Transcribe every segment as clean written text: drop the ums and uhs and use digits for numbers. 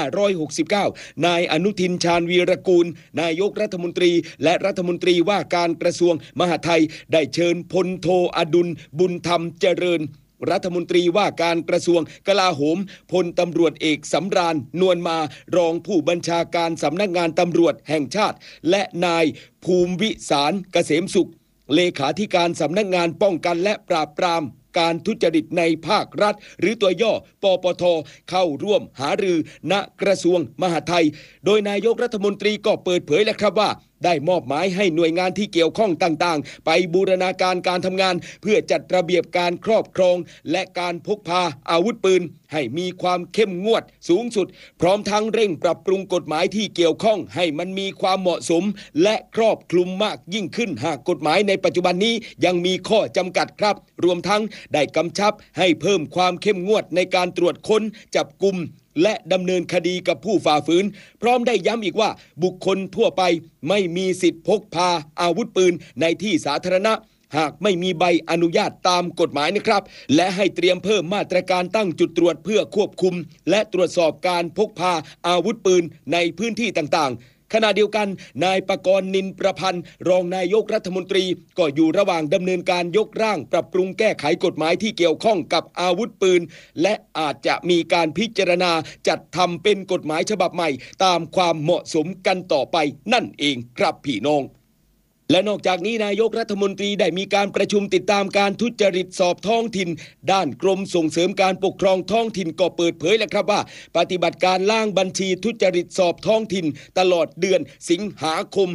2569 นายอนุทินชาญวีรกูลนายกรัฐมนตรีและรัฐมนตรีว่าการกระทรวงมหาดไทยได้เชิญพลโทอดุลบุญธรรมเจริญรัฐมนตรีว่าการกระทรวงกลาโหมพลตำรวจเอกสำราญนวลมารองผู้บัญชาการสำนักงานตำรวจแห่งชาติและนายภูมิวิสารเกษมสุขเลขาธิการสำนักงานป้องกันและปราบปรามการทุจริตในภาครัฐหรือตัวย่อปปท.เข้าร่วมหารือณกระทรวงมหาดไทยโดยนายกรัฐมนตรีก็เปิดเผยแล้วครับว่าได้มอบหมายให้หน่วยงานที่เกี่ยวข้องต่างๆไปบูรณาการการทำงานเพื่อจัดระเบียบการครอบครองและการพกพาอาวุธปืนให้มีความเข้มงวดสูงสุดพร้อมทั้งเร่งปรับปรุงกฎหมายที่เกี่ยวข้องให้มันมีความเหมาะสมและครอบคลุมมากยิ่งขึ้นหากกฎหมายในปัจจุบันนี้ยังมีข้อจำกัดครับรวมทั้งได้กำชับให้เพิ่มความเข้มงวดในการตรวจค้นจับกุมและดำเนินคดีกับผู้ฝ่าฝืนพร้อมได้ย้ำอีกว่าบุคคลทั่วไปไม่มีสิทธิพกพาอาวุธปืนในที่สาธารณะหากไม่มีใบอนุญาตตามกฎหมายนะครับและให้เตรียมเพิ่มมาตรการตั้งจุดตรวจเพื่อควบคุมและตรวจสอบการพกพาอาวุธปืนในพื้นที่ต่างๆขณะเดียวกันนายปกรณ์นินประพันธ์รองนายกรัฐมนตรีก็อยู่ระหว่างดำเนินการยกร่างปรับปรุงแก้ไขกฎหมายที่เกี่ยวข้องกับอาวุธปืนและอาจจะมีการพิจารณาจัดทำเป็นกฎหมายฉบับใหม่ตามความเหมาะสมกันต่อไปนั่นเองครับพี่น้องและนอกจากนี้นายกรัฐมนตรีได้มีการประชุมติดตามการทุจริตสอบท้องถิ่นด้านกรมส่งเสริมการปกครองท้องถิ่นก็เปิดเผยแล้วครับว่าปฏิบัติการล้างบัญชีทุจริตสอบท้องถิ่นตลอดเดือนสิงหาคม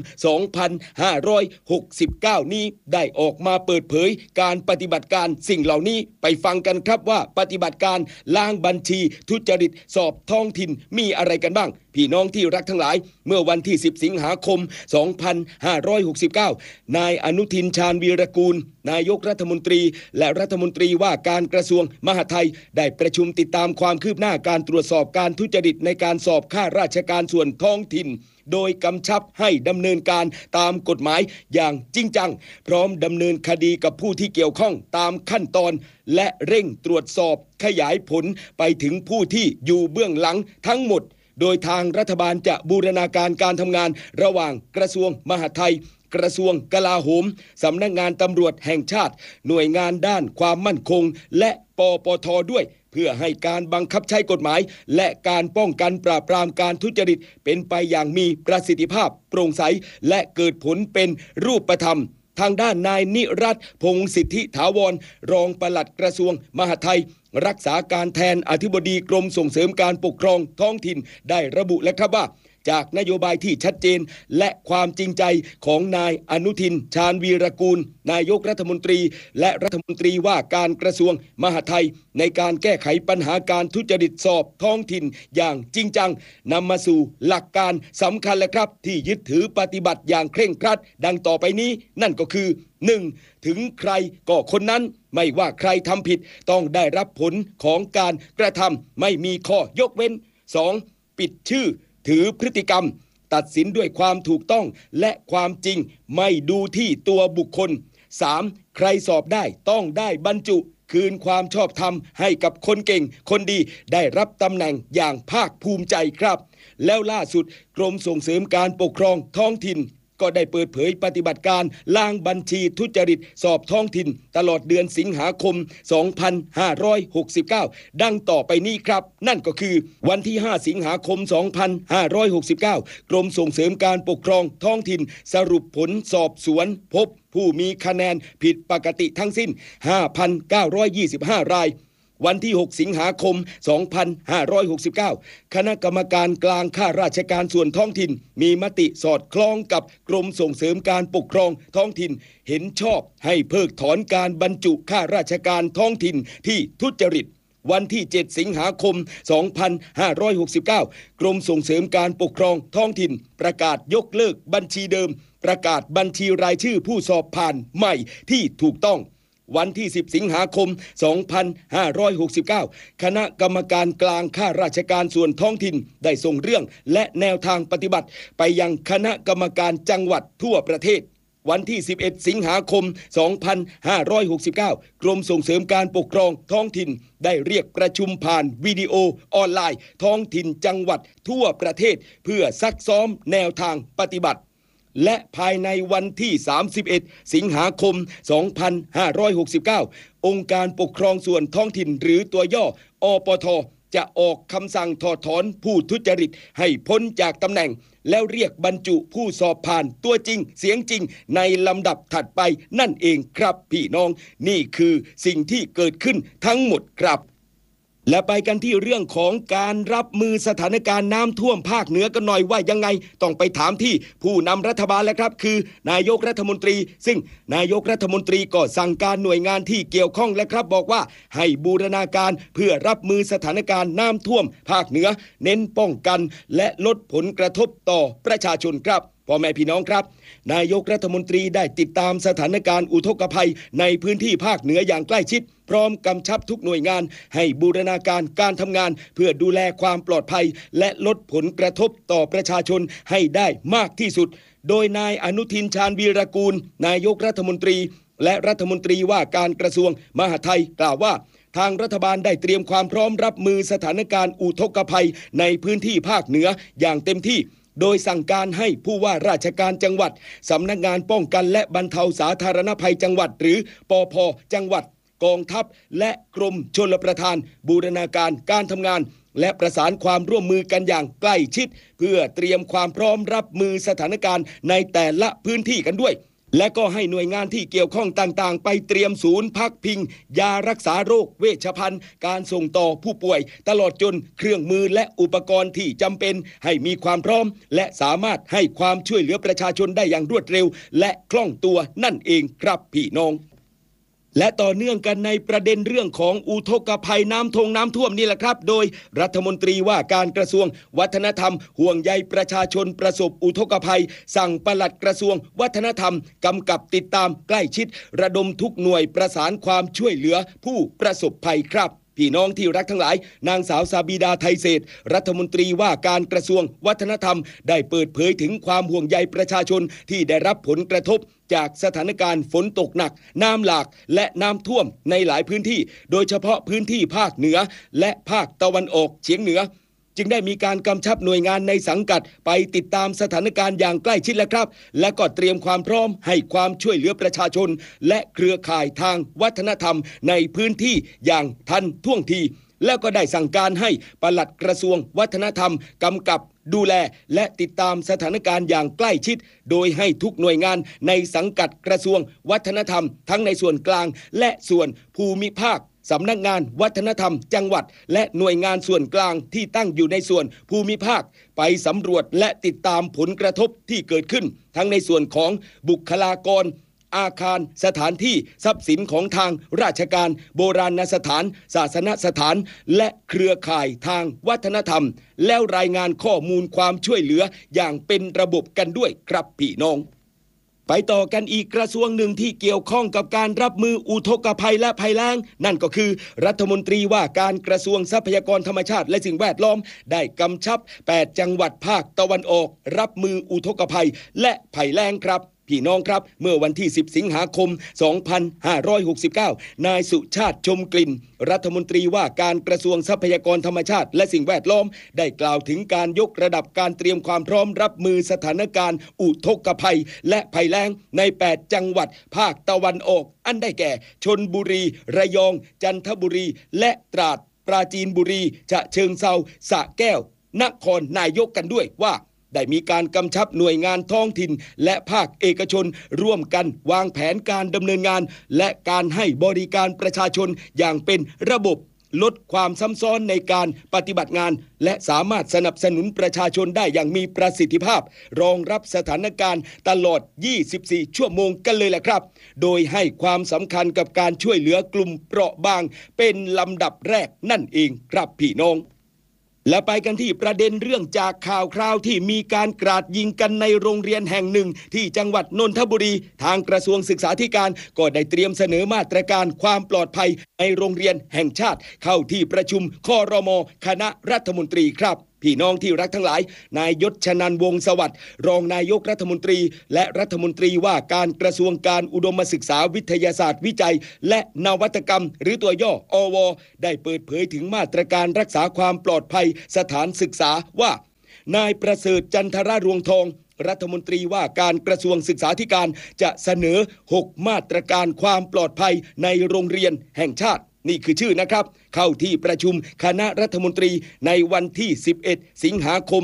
2569 นี้ได้ออกมาเปิดเผยการปฏิบัติการสิ่งเหล่านี้ไปฟังกันครับว่าปฏิบัติการล้างบัญชีทุจริตสอบท้องถิ่นมีอะไรกันบ้างพี่น้องที่รักทั้งหลายเมื่อวันที่10สิงหาคม2569นายอนุทินชาญวีรกูลนายกรัฐมนตรีและรัฐมนตรีว่าการกระทรวงมหาดไทยได้ประชุมติดตามความคืบหน้าการตรวจสอบการทุจริตในการสอบข้าราชการส่วนท้องถิ่นโดยกำชับให้ดำเนินการตามกฎหมายอย่างจริงจังพร้อมดำเนินคดีกับผู้ที่เกี่ยวข้องตามขั้นตอนและเร่งตรวจสอบขยายผลไปถึงผู้ที่อยู่เบื้องหลังทั้งหมดโดยทางรัฐบาลจะบูรณาการการทำงานระหว่างกระทรวงมหาดไทยกระทรวงกลาโหมสำนักงานตำรวจแห่งชาติหน่วยงานด้านความมั่นคงและปปท.ด้วยเพื่อให้การบังคับใช้กฎหมายและการป้องกันปราบปรามการทุจริตเป็นไปอย่างมีประสิทธิภาพโปร่งใสและเกิดผลเป็นรูปธรรมทางด้านนายนิรัตน์พงษ์สิทธิถาวรรองปลัดกระทรวงมหาดไทยรักษาการแทนอธิบดีกรมส่งเสริมการปกครองท้องถิ่นได้ระบุแล้วครับว่าจากนโยบายที่ชัดเจนและความจริงใจของนายอนุทินชาญวีรกูลนายกรัฐมนตรีและรัฐมนตรีว่าการกระทรวงมหาดไทยในการแก้ไขปัญหาการทุจริตสอบท้องถิ่นอย่างจริงจังนำมาสู่หลักการสำคัญและครับที่ยึดถือปฏิบัติอย่างเคร่งครัดดังต่อไปนี้นั่นก็คือ 1. ถึงใครก็คนนั้นไม่ว่าใครทำผิดต้องได้รับผลของการกระทำไม่มีข้อยกเว้น 2. ปิดชื่อถือพฤติกรรมตัดสินด้วยความถูกต้องและความจริงไม่ดูที่ตัวบุคคล 3. ใครสอบได้ต้องได้บรรจุคืนความชอบธรรมให้กับคนเก่งคนดีได้รับตำแหน่งอย่างภาคภูมิใจครับแล้วล่าสุดกรมส่งเสริมการปกครองท้องถิ่นก็ได้เปิดเผยปฏิบัติการล้างบัญชีทุจริตสอบท้องถิ่นตลอดเดือนสิงหาคม 2569 ดังต่อไปนี้ครับนั่นก็คือวันที่ 5 สิงหาคม 2569 กรมส่งเสริมการปกครองท้องถิ่นสรุปผลสอบสวนพบผู้มีคะแนนผิดปกติทั้งสิ้น 5,925 รายวันที่ 6 สิงหาคม 2569 คณะกรรมการกลางข้าราชการส่วนท้องถิ่นมีมติสอดคล้องกับกรมส่งเสริมการปกครองท้องถิ่นเห็นชอบให้เพิกถอนการบรรจุข้าราชการท้องถิ่นที่ทุจริตวันที่ 7 สิงหาคม 2569 กรมส่งเสริมการปกครองท้องถิ่นประกาศยกเลิกบัญชีเดิมประกาศบัญชีรายชื่อผู้สอบผ่านใหม่ที่ถูกต้องวันที่ 10 สิงหาคม 2569 คณะกรรมการกลางข้าราชการส่วนท้องถิ่นได้ส่งเรื่องและแนวทางปฏิบัติไปยังคณะกรรมการจังหวัดทั่วประเทศวันที่11สิงหาคม2569กรมส่งเสริมการปกครองท้องถิ่นได้เรียกประชุมผ่านวิดีโอออนไลน์ท้องถิ่นจังหวัดทั่วประเทศเพื่อซักซ้อมแนวทางปฏิบัติและภายในวันที่31สิงหาคม2569องค์การปกครองส่วนท้องถิ่นหรือตัวย่ออปท.จะออกคำสั่งถอดถอนผู้ทุจริตให้พ้นจากตำแหน่งแล้วเรียกบรรจุผู้สอบผ่านตัวจริงเสียงจริงในลำดับถัดไปนั่นเองครับพี่น้องนี่คือสิ่งที่เกิดขึ้นทั้งหมดครับและไปกันที่เรื่องของการรับมือสถานการณ์น้ำท่วมภาคเหนือกันหน่อยว่ายังไงต้องไปถามที่ผู้นำรัฐบาลแล้วครับคือนายกรัฐมนตรีซึ่งนายกรัฐมนตรีก็สั่งการหน่วยงานที่เกี่ยวข้องแล้วครับบอกว่าให้บูรณาการเพื่อรับมือสถานการณ์น้ำท่วมภาคเหนือเน้นป้องกันและลดผลกระทบต่อประชาชนครับพ่อแม่พี่น้องครับนายกรัฐมนตรีได้ติดตามสถานการณ์อุทกภัยในพื้นที่ภาคเหนืออย่างใกล้ชิดพร้อมกำชับทุกหน่วยงานให้บูรณาการการทำงานเพื่อดูแลความปลอดภัยและลดผลกระทบต่อประชาชนให้ได้มากที่สุดโดยนายอนุทินชาญวีรกูลนายกรัฐมนตรีและรัฐมนตรีว่าการกระทรวงมหาดไทยกล่าวว่าทางรัฐบาลได้เตรียมความพร้อมรับมือสถานการณ์อุทกภัยในพื้นที่ภาคเหนืออย่างเต็มที่โดยสั่งการให้ผู้ว่าราชการจังหวัดสำนักงานป้องกันและบรรเทาสาธารณภัยจังหวัดหรือปภ.จังหวัดกองทัพและกรมชลประทานบูรณาการการทำงานและประสานความร่วมมือกันอย่างใกล้ชิดเพื่อเตรียมความพร้อมรับมือสถานการณ์ในแต่ละพื้นที่กันด้วยและก็ให้หน่วยงานที่เกี่ยวข้องต่างๆไปเตรียมศูนย์พักพิงยารักษาโรคเวชภัณฑ์การส่งต่อผู้ป่วยตลอดจนเครื่องมือและอุปกรณ์ที่จำเป็นให้มีความพร้อมและสามารถให้ความช่วยเหลือประชาชนได้อย่างรวดเร็วและคล่องตัวนั่นเองครับพี่น้องและต่อเนื่องกันในประเด็นเรื่องของอุทกภัยน้ำท่วมนี่แหละครับโดยรัฐมนตรีว่าการกระทรวงวัฒนธรรมห่วงใยประชาชนประสบอุทกภัยสั่งปลัดกระทรวงวัฒนธรรมกำกับติดตามใกล้ชิดระดมทุกหน่วยประสานความช่วยเหลือผู้ประสบภัยครับพี่น้องที่รักทั้งหลายนางสาวซาบีดาไทยเศรษฐ์รัฐมนตรีว่าการกระทรวงวัฒนธรรมได้เปิดเผยถึงความห่วงใยประชาชนที่ได้รับผลกระทบจากสถานการณ์ฝนตกหนักน้ำหลากและน้ำท่วมในหลายพื้นที่โดยเฉพาะพื้นที่ภาคเหนือและภาคตะวันออกเฉียงเหนือจึงได้มีการกำชับหน่วยงานในสังกัดไปติดตามสถานการณ์อย่างใกล้ชิดแล้วครับและก็เตรียมความพร้อมให้ความช่วยเหลือประชาชนและเครือข่ายทางวัฒนธรรมในพื้นที่อย่างทันท่วงทีแล้วก็ได้สั่งการให้ปลัดกระทรวงวัฒนธรรมกำกับดูแลและติดตามสถานการณ์อย่างใกล้ชิดโดยให้ทุกหน่วยงานในสังกัดกระทรวงวัฒนธรรมทั้งในส่วนกลางและส่วนภูมิภาคสำนักงานวัฒนธรรมจังหวัดและหน่วยงานส่วนกลางที่ตั้งอยู่ในส่วนภูมิภาคไปสำรวจและติดตามผลกระทบที่เกิดขึ้นทั้งในส่วนของบุคลากรอาคารสถานที่ทรัพย์สินของทางราชการโบราณสถานศาสนสถานและเครือข่ายทางวัฒนธรรมแล้วรายงานข้อมูลความช่วยเหลืออย่างเป็นระบบกันด้วยครับพี่น้องไปต่อกันอีกกระทรวงหนึ่งที่เกี่ยวข้องกับการรับมืออุทกภัยและภัยแล้งนั่นก็คือรัฐมนตรีว่าการกระทรวงทรัพยากรธรรมชาติและสิ่งแวดล้อมได้กำชับ8จังหวัดภาคตะวันออกรับมืออุทกภัยและภัยแล้งครับพี่น้องครับเมื่อวันที่10สิงหาคม2569นายสุชาติชมกลิ่นรัฐมนตรีว่าการกระทรวงทรัพยากรธรรมชาติและสิ่งแวดล้อมได้กล่าวถึงการยกระดับการเตรียมความพร้อมรับมือสถานการณ์อุทกภัยและภัยแล้งใน8จังหวัดภาคตะวันออกอันได้แก่ชลบุรีระยองจันทบุรีและตราดปราจีนบุรีฉะเชิงเทราสระแก้วนครนายกกันด้วยว่าได้มีการกำชับหน่วยงานท้องถิ่นและภาคเอกชนร่วมกันวางแผนการดำเนินงานและการให้บริการประชาชนอย่างเป็นระบบลดความซ้ำซ้อนในการปฏิบัติงานและสามารถสนับสนุนประชาชนได้อย่างมีประสิทธิภาพรองรับสถานการณ์ตลอด24ชั่วโมงกันเลยแหละครับโดยให้ความสำคัญกับการช่วยเหลือกลุ่มเปราะบางเป็นลำดับแรกนั่นเองครับพี่น้องและไปกันที่ประเด็นเรื่องจากข่าวคราวที่มีการกราดยิงกันในโรงเรียนแห่งหนึ่งที่จังหวัดนนทบุรีทางกระทรวงศึกษาธิการก็ได้เตรียมเสนอมาตรการความปลอดภัยในโรงเรียนแห่งชาติเข้าที่ประชุมครม.คณะรัฐมนตรีครับพพี่น้องที่รักทั้งหลายนายยศชนันท์วงศ์สวัสดิ์รองนายกรัฐมนตรีและรัฐมนตรีว่าการกระทรวงการอุดมศึกษาวิทยาศาสตร์วิจัยและนวัตกรรมหรือตัวย่ออวได้เปิดเผยถึงมาตรการรักษาความปลอดภัยสถานศึกษาว่านายประเสริฐจันทรรวงทองรัฐมนตรีว่าการกระทรวงศึกษาธิการจะเสนอ6มาตรการความปลอดภัยในโรงเรียนแห่งชาตินี่คือชื่อนะครับเข้าที่ประชุมคณะรัฐมนตรีในวันที่11สิงหาคม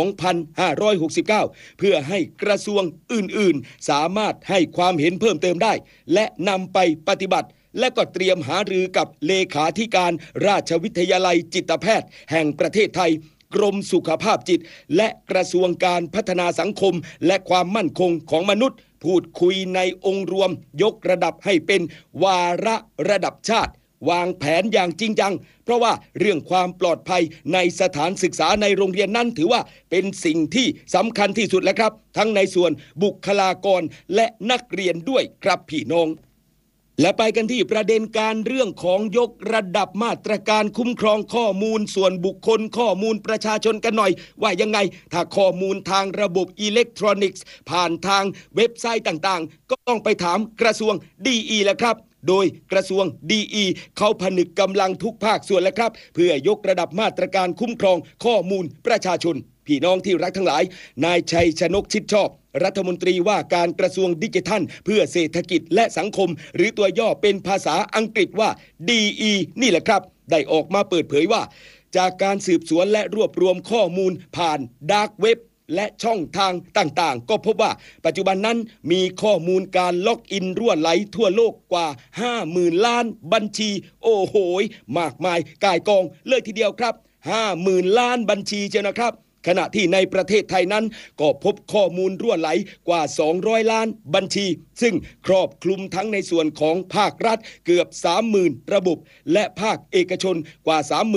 2569เพื่อให้กระทรวงอื่นๆสามารถให้ความเห็นเพิ่มเติมได้และนำไปปฏิบัติและก็เตรียมหารือกับเลขาธิการราชวิทยาลัยจิตแพทย์แห่งประเทศไทยกรมสุขภาพจิตและกระทรวงการพัฒนาสังคมและความมั่นคงของมนุษย์พูดคุยในองค์รวมยกระดับให้เป็นวาระระดับชาติวางแผนอย่างจริงจังเพราะว่าเรื่องความปลอดภัยในสถานศึกษาในโรงเรียนนั้นถือว่าเป็นสิ่งที่สำคัญที่สุดแล้วครับทั้งในส่วนบุคลากรและนักเรียนด้วยครับพี่น้องและไปกันที่ประเด็นการเรื่องของยกระดับมาตรการคุ้มครองข้อมูลส่วนบุคคลข้อมูลประชาชนกันหน่อยว่ายังไงถ้าข้อมูลทางระบบอิเล็กทรอนิกส์ผ่านทางเว็บไซต์ต่างๆก็ต้องไปถามกระทรวงดีแหละครับโดยกระทรวงดีเขาผนึกกำลังทุกภาคส่วนแล้วครับเพื่อยกระดับมาตรการคุ้มครองข้อมูลประชาชนพี่น้องที่รักทั้งหลายนายชัยชนกชิดชอบรัฐมนตรีว่าการกระทรวงดิจิทัลเพื่อเศรษฐกิจและสังคมหรือตัวย่อเป็นภาษาอังกฤษว่า DE นี่แหละครับได้ออกมาเปิดเผยว่าจากการสืบสวนและรวบรวมข้อมูลผ่านดาร์กเว็บและช่องทางต่างๆก็พบว่าปัจจุบันนั้นมีข้อมูลการล็อกอินรั่วไหลทั่วโลกกว่า 50,000 ล้านบัญชีโอ้โหมากมายก่ายกองเลยทีเดียวครับ 50,000 ล้านบัญชีเจ้านะครับขณะที่ในประเทศไทยนั้นก็พบข้อมูลรั่วไหลกว่า200ล้านบัญชีซึ่งครอบคลุมทั้งในส่วนของภาครัฐเกือบ 30,000 ระบบและภาคเอกชนกว่า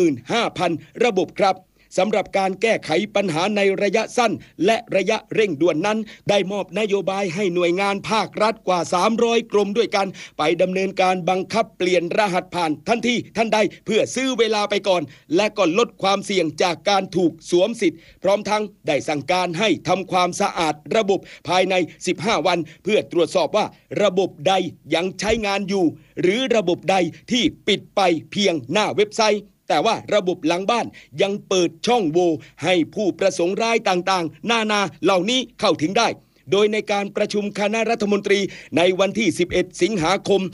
35,000 ระบบครับสำหรับการแก้ไขปัญหาในระยะสั้นและระยะเร่งด่วนนั้นได้มอบนโยบายให้หน่วยงานภาครัฐกว่า300กรมด้วยกันไปดำเนินการบังคับเปลี่ยนรหัสผ่านทันทีทันใดเพื่อซื้อเวลาไปก่อนและก็ลดความเสี่ยงจากการถูกสวมสิทธิ์พร้อมทั้งได้สั่งการให้ทำความสะอาดระบบภายใน15วันเพื่อตรวจสอบว่าระบบใดยังใช้งานอยู่หรือระบบใดที่ปิดไปเพียงหน้าเว็บไซต์แต่ว่าระบบหลังบ้านยังเปิดช่องโหว่ให้ผู้ประสงค์ร้ายต่างๆนาเหล่านี้เข้าถึงได้โดยในการประชุมคณะรัฐมนตรีในวันที่11สิงหาคม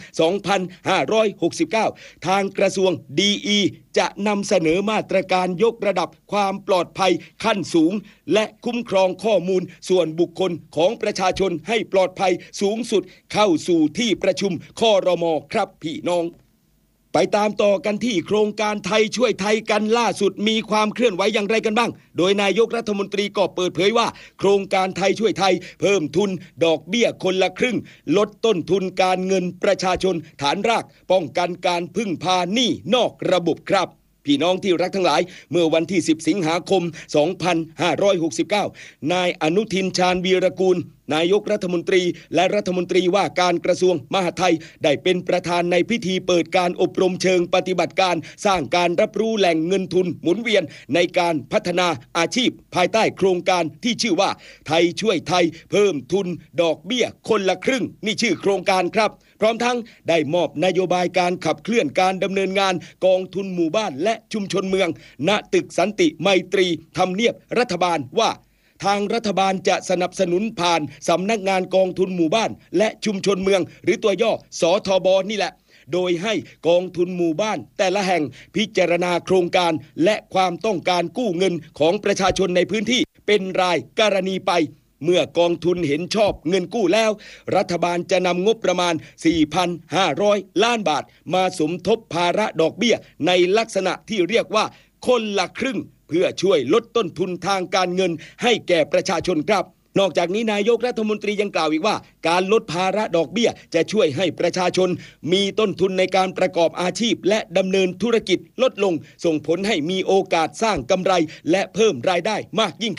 2569ทางกระทรวงดีจะนำเสนอมาตรการยกระดับความปลอดภัยขั้นสูงและคุ้มครองข้อมูลส่วนบุคคลของประชาชนให้ปลอดภัยสูงสุดเข้าสู่ที่ประชุมครม.ครับพี่น้องไปตามต่อกันที่โครงการไทยช่วยไทยกันล่าสุดมีความเคลื่อนไหวอย่างไรกันบ้างโดยนายกรัฐมนตรีก็เปิดเผยว่าโครงการไทยช่วยไทยเพิ่มทุนดอกเบี้ยคนละครึ่งลดต้นทุนการเงินประชาชนฐานรากป้องกันการพึ่งพาหนี้นอกระบบครับพี่น้องที่รักทั้งหลายเมื่อวันที่10สิงหาคม2569นายอนุทินชาญวีรกูลนายกรัฐมนตรีและรัฐมนตรีว่าการกระทรวงมหาดไทยได้เป็นประธานในพิธีเปิดการอบรมเชิงปฏิบัติการสร้างการรับรู้แหล่งเงินทุนหมุนเวียนในการพัฒนาอาชีพภายใต้โครงการที่ชื่อว่าไทยช่วยไทยเพิ่มทุนดอกเบี้ยคนละครึ่งนี่ชื่อโครงการครับพร้อมทั้งได้มอบนโยบายการขับเคลื่อนการดำเนินงานกองทุนหมู่บ้านและชุมชนเมืองณตึกสันติไมตรีทำเนียบรัฐบาลว่าทางรัฐบาลจะสนับสนุนผ่านสำนักงานกองทุนหมู่บ้านและชุมชนเมืองหรือตัวย่อสทบนี่แหละโดยให้กองทุนหมู่บ้านแต่ละแห่งพิจารณาโครงการและความต้องการกู้เงินของประชาชนในพื้นที่เป็นรายกรณีไปเมื่อกองทุนเห็นชอบเงินกู้แล้วรัฐบาลจะนำงบประมาณ 4,500 ล้านบาทมาสมทบภาระดอกเบี้ยในลักษณะที่เรียกว่าคนละครึ่งเพื่อช่วยลดต้นทุนทางการเงินให้แก่ประชาชนครับนอกจากนี้นายกรัฐมนตรียังกล่าวอีกว่าการลดภาระดอกเบี้ยจะช่วยให้ประชาชนมีต้นทุนในการประกอบอาชีพและดำเนินธุรกิจลดลงส่งผลให้มีโอกาสสร้างกำไรและเพิ่มรายได้มากยิ่งขึ้น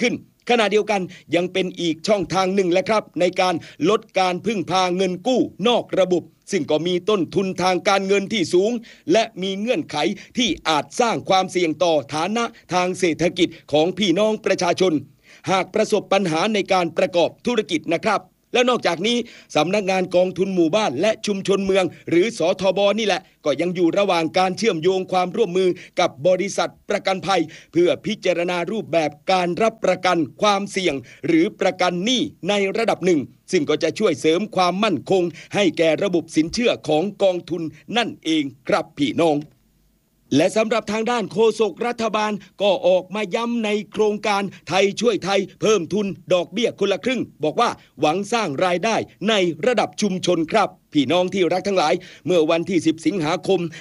ขณะเดียวกันยังเป็นอีกช่องทางหนึ่งแหละครับในการลดการพึ่งพาเงินกู้นอกระบบซึ่งก็มีต้นทุนทางการเงินที่สูงและมีเงื่อนไขที่อาจสร้างความเสี่ยงต่อฐานะทางเศรษฐกิจของพี่น้องประชาชนหากประสบปัญหาในการประกอบธุรกิจนะครับและนอกจากนี้สำนักงานกองทุนหมู่บ้านและชุมชนเมืองหรือสทบนี่แหละก็ยังอยู่ระหว่างการเชื่อมโยงความร่วมมือกับบริษัทประกันภัยเพื่อพิจารณารูปแบบการรับประกันความเสี่ยงหรือประกันหนี้ในระดับหนึ่งซึ่งก็จะช่วยเสริมความมั่นคงให้แก่ระบบสินเชื่อของกองทุนนั่นเองครับพี่น้องและสำหรับทางด้านโฆษกรัฐบาลก็ออกมาย้ำในโครงการไทยช่วยไทยเพิ่มทุนดอกเบี้ยคนละครึ่งบอกว่าหวังสร้างรายได้ในระดับชุมชนครับพี่น้องที่รักทั้งหลายเมื่อวันที่10สิงหาคม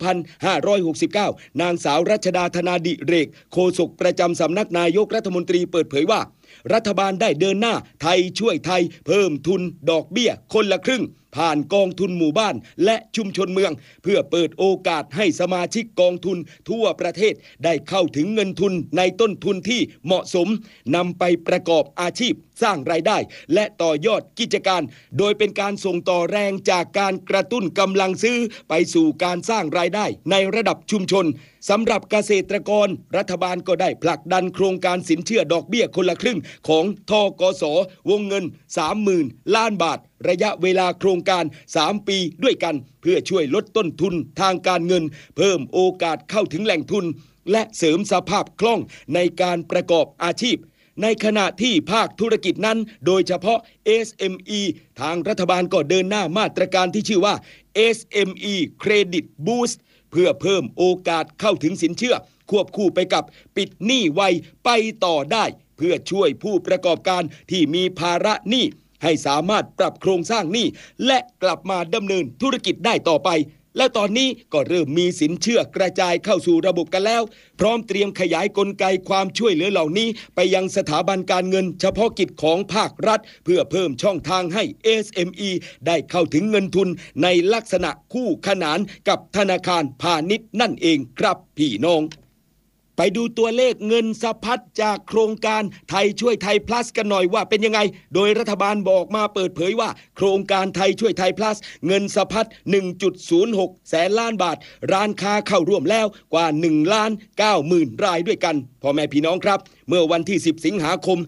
2569นางสาวรัชดาธนาดิเรกโฆษกประจำสำนักนายกรัฐมนตรีเปิดเผยว่ารัฐบาลได้เดินหน้าไทยช่วยไทยเพิ่มทุนดอกเบี้ยคนละครึ่งผ่านกองทุนหมู่บ้านและชุมชนเมืองเพื่อเปิดโอกาสให้สมาชิกกองทุนทั่วประเทศได้เข้าถึงเงินทุนในต้นทุนที่เหมาะสมนำไปประกอบอาชีพสร้างรายได้และต่อยอดกิจการโดยเป็นการส่งต่อแรงจากการกระตุ้นกำลังซื้อไปสู่การสร้างรายได้ในระดับชุมชนสำหรับเกษตรกรรัฐบาลก็ได้ผลักดันโครงการสินเชื่อดอกเบี้ยคนละครึ่งของธกส.วงเงิน 30,000 ล้านบาทระยะเวลาโครงการ3ปีด้วยกันเพื่อช่วยลดต้นทุนทางการเงินเพิ่มโอกาสเข้าถึงแหล่งทุนและเสริมสภาพคล่องในการประกอบอาชีพในขณะที่ภาคธุรกิจนั้นโดยเฉพาะ SME ทางรัฐบาลก็เดินหน้ามาตรการที่ชื่อว่า SME Credit Boost เพื่อเพิ่มโอกาสเข้าถึงสินเชื่อควบคู่ไปกับปิดหนี้ไวไปต่อได้เพื่อช่วยผู้ประกอบการที่มีภาระหนี้ให้สามารถปรับโครงสร้างหนี้และกลับมาดำเนินธุรกิจได้ต่อไปและตอนนี้ก็เริ่มมีสินเชื่อกระจายเข้าสู่ระบบกันแล้วพร้อมเตรียมขยายกลไกความช่วยเหลือเหล่านี้ไปยังสถาบันการเงินเฉพาะกิจของภาครัฐเพื่อเพิ่มช่องทางให้ SME ได้เข้าถึงเงินทุนในลักษณะคู่ขนานกับธนาคารพาณิชย์นั่นเองครับพี่น้องไปดูตัวเลขเงินสะพัดจากโครงการไทยช่วยไทย plus กันหน่อยว่าเป็นยังไงโดยรัฐบาลบอกมาเปิดเผยว่าโครงการไทยช่วยไทย plus เงินสะพัด 1.06 แสนล้านบาทร้านค้าเข้าร่วมแล้วกว่า 1,90,000 รายด้วยกันพ่อแม่พี่น้องครับเมื่อวันที่10สิงหาคม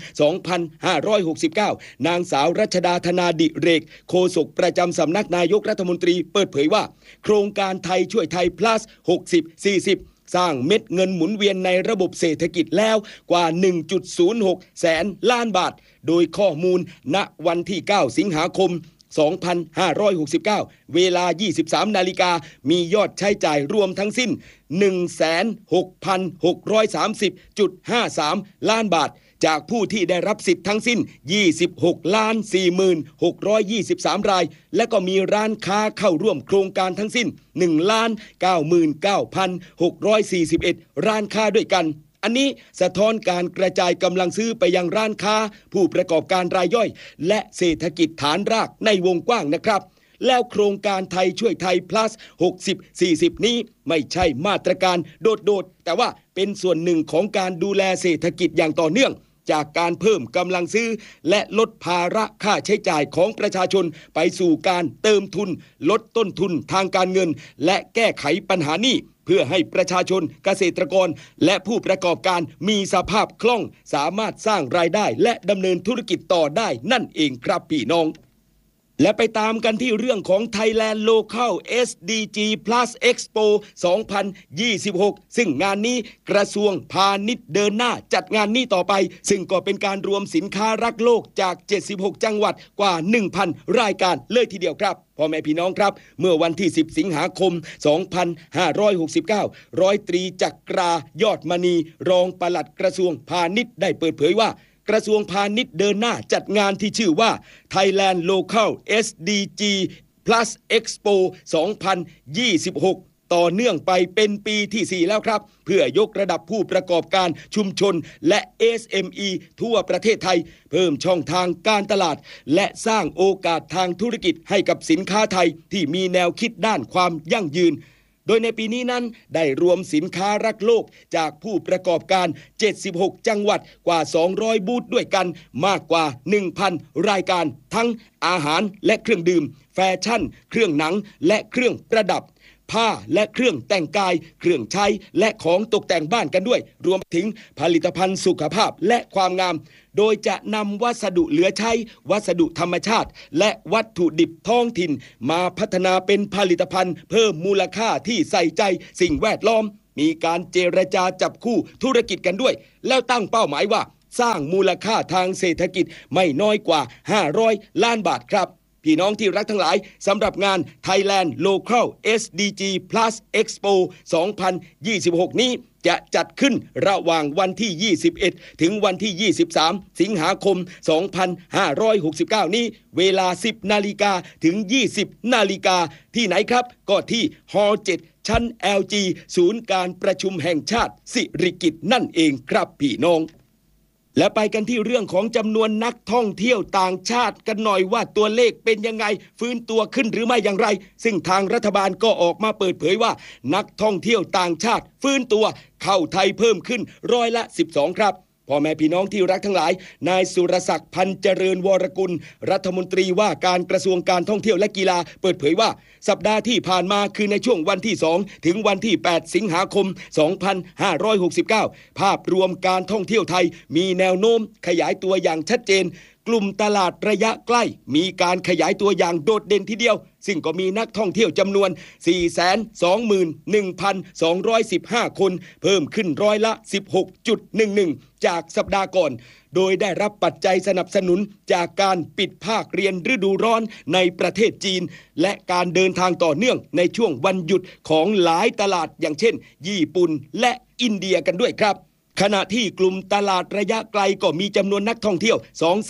2569นางสาวรัชดาธนาดิเรกโฆษกประจำสำนักนายกรัฐมนตรีเปิดเผยว่าโครงการไทยช่วยไทย plus 60-40สร้างเม็ดเงินหมุนเวียนในระบบเศรษฐกิจแล้วกว่า 1.06 แสนล้านบาทโดยข้อมูลณวันที่9สิงหาคม2569เวลา 23 นาฬิกามียอดใช้จ่ายรวมทั้งสิ้น 16,630.53 ล้านบาทจากผู้ที่ได้รับสิทธิ์ทั้งสิ้น 26,40,623 รายและก็มีร้านค้าเข้าร่วมโครงการทั้งสิ้น 1,99,641 ร้านค้าด้วยกันอันนี้สะท้อนการกระจายกำลังซื้อไปยังร้านค้าผู้ประกอบการรายย่อยและเศรษฐกิจฐานรากในวงกว้างนะครับแล้วโครงการไทยช่วยไทย plus 60-40 นี้ไม่ใช่มาตรการโดดๆแต่ว่าเป็นส่วนหนึ่งของการดูแลเศรษฐกิจอย่างต่อเนื่องจากการเพิ่มกำลังซื้อและลดภาระค่าใช้จ่ายของประชาชนไปสู่การเติมทุนลดต้นทุนทางการเงินและแก้ไขปัญหาหนี้เพื่อให้ประชาชนเกษตรกรและผู้ประกอบการมีสภาพคล่องสามารถสร้างรายได้และดำเนินธุรกิจต่อได้นั่นเองครับพี่น้องและไปตามกันที่เรื่องของ Thailand Local SDG Plus Expo 2026 ซึ่งงานนี้กระทรวงพาณิชย์เดินหน้าจัดงานนี้ต่อไปซึ่งก็เป็นการรวมสินค้ารักโลกจาก76จังหวัดกว่า 1,000 รายการเลยทีเดียวครับพ่อแม่พี่น้องครับเมื่อวันที่10สิงหาคม2569ร้อยตรีจักรายอดมณีรองปลัดกระทรวงพาณิชย์ได้เปิดเผยว่ากระทรวงพาณิชย์เดินหน้าจัดงานที่ชื่อว่า Thailand Local SDG Plus Expo 2026 ต่อเนื่องไปเป็นปีที่4แล้วครับเพื่อยกระดับผู้ประกอบการชุมชนและ SME ทั่วประเทศไทยเพิ่มช่องทางการตลาดและสร้างโอกาสทางธุรกิจให้กับสินค้าไทยที่มีแนวคิดด้านความยั่งยืนโดยในปีนี้นั้นได้รวมสินค้ารักโลกจากผู้ประกอบการ76จังหวัดกว่า200บูธด้วยกันมากกว่า 1,000 รายการทั้งอาหารและเครื่องดื่มแฟชั่นเครื่องหนังและเครื่องประดับผ้าและเครื่องแต่งกายเครื่องใช้และของตกแต่งบ้านกันด้วยรวมถึงผลิตภัณฑ์สุขภาพและความงามโดยจะนำวัสดุเหลือใช้วัสดุธรรมชาติและวัตถุดิบท้องถิ่นมาพัฒนาเป็นผลิตภัณฑ์เพิ่มมูลค่าที่ใส่ใจสิ่งแวดล้อมมีการเจรจาจับคู่ธุรกิจกันด้วยแล้วตั้งเป้าหมายว่าสร้างมูลค่าทางเศรษฐกิจไม่น้อยกว่า500ล้านบาทครับพี่น้องที่รักทั้งหลายสำหรับงาน Thailand Local SDG Plus Expo 2026 นี้จะจัดขึ้นระหว่างวันที่ 21 ถึงวันที่ 23 สิงหาคม 2569 นี้เวลา 10 นาฬิกาถึง 20 นาฬิกาที่ไหนครับก็ที่ฮอลล์ 7 ชั้น LG ศูนย์การประชุมแห่งชาติสิริกิติ์นั่นเองครับพี่น้องและไปกันที่เรื่องของจำนวนนักท่องเที่ยวต่างชาติกันหน่อยว่าตัวเลขเป็นยังไงฟื้นตัวขึ้นหรือไม่อย่างไรซึ่งทางรัฐบาลก็ออกมาเปิดเผยว่านักท่องเที่ยวต่างชาติฟื้นตัวเข้าไทยเพิ่มขึ้น12%ครับพ่อแม่พี่น้องที่รักทั้งหลายนายสุรศักดิ์พันธ์เจริญวรกุลรัฐมนตรีว่าการกระทรวงการท่องเที่ยวและกีฬาเปิดเผยว่าสัปดาห์ที่ผ่านมาคือในช่วงวันที่2ถึงวันที่8สิงหาคม2569ภาพรวมการท่องเที่ยวไทยมีแนวโน้มขยายตัวอย่างชัดเจนกลุ่มตลาดระยะใกล้มีการขยายตัวอย่างโดดเด่นทีเดียวซึ่งก็มีนักท่องเที่ยวจำนวน 421,215 คนเพิ่มขึ้น16.11% จากสัปดาห์ก่อนโดยได้รับปัจจัยสนับสนุนจากการปิดภาคเรียนฤดูร้อนในประเทศจีนและการเดินทางต่อเนื่องในช่วงวันหยุดของหลายตลาดอย่างเช่นญี่ปุ่นและอินเดียกันด้วยครับขณะที่กลุ่มตลาดระยะไกลก็มีจำนวนนักท่องเที่ยว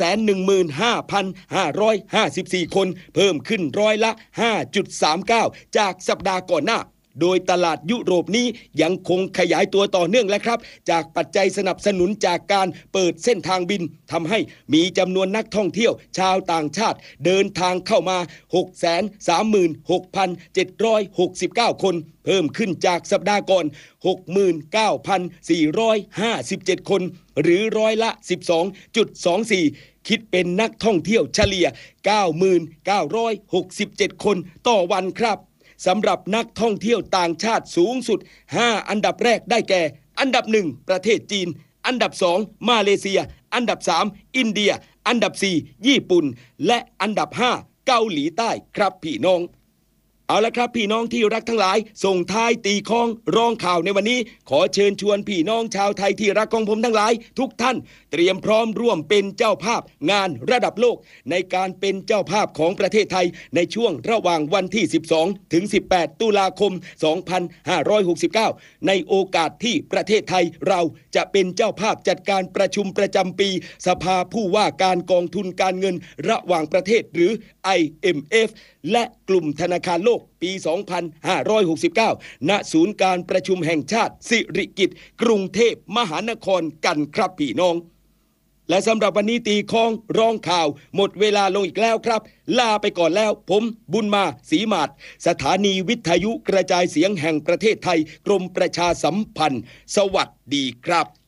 215,554 คนเพิ่มขึ้น5.39% จากสัปดาห์ก่อนหน้าโดยตลาดยุโรปนี้ยังคงขยายตัวต่อเนื่องและครับจากปัจจัยสนับสนุนจากการเปิดเส้นทางบินทำให้มีจำนวนนักท่องเที่ยวชาวต่างชาติเดินทางเข้ามา 636,769 คนเพิ่มขึ้นจากสัปดาห์ก่อน 69,457 คนหรือ12.24%คิดเป็นนักท่องเที่ยวเฉลี่ย 9,967 คนต่อวันครับสำหรับนักท่องเที่ยวต่างชาติสูงสุด5อันดับแรกได้แก่อันดับ1ประเทศจีนอันดับ2มาเลเซียอันดับ3อินเดียอันดับ4ญี่ปุ่นและอันดับ5เกาหลีใต้ครับพี่น้องเอาละครับพี่น้องที่รักทั้งหลายส่งท้ายตีค้องร้องข่าวในวันนี้ขอเชิญชวนพี่น้องชาวไทยที่รักของผมทั้งหลายทุกท่านเตรียมพร้อมร่วมเป็นเจ้าภาพงานระดับโลกในการเป็นเจ้าภาพของประเทศไทยในช่วงระหว่างวันที่12ถึง18ตุลาคม2569ในโอกาสที่ประเทศไทยเราจะเป็นเจ้าภาพจัดการประชุมประจำปีสภาผู้ว่าการกองทุนการเงินระหว่างประเทศหรือ IMF และกลุ่มธนาคารโลกปี 2569 ณ ศูนย์การประชุมแห่งชาติสิริกิติ์กรุงเทพมหานครกันครับพี่น้องและสำหรับวันนี้ตีค้องร้องข่าวหมดเวลาลงอีกแล้วครับลาไปก่อนแล้วผมบุญมาศรีมาศสถานีวิทยุกระจายเสียงแห่งประเทศไทยกรมประชาสัมพันธ์สวัสดีครับ